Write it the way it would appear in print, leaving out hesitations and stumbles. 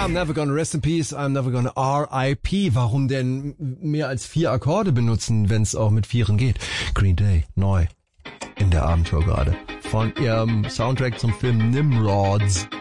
I'm never gonna rest in peace, I'm never gonna R.I.P. Warum denn mehr als 4 Akkorde benutzen, wenn es auch mit 4 geht? Green Day, neu in der Abendschau gerade. Von ihrem Soundtrack zum Film Nimrods.